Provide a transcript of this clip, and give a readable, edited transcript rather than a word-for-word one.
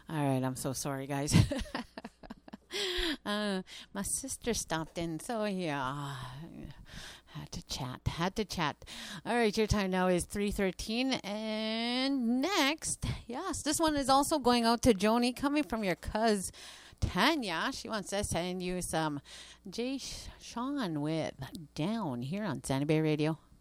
All right, I'm so sorry, guys. My sister stopped in, so yeah, had to chat. All right, your time now is 3:13, and next, yes, this one is also going out to Joni, coming from your cuz Tanya. She wants to send you some Jay Sean with Down here on Sandy Bay Radio.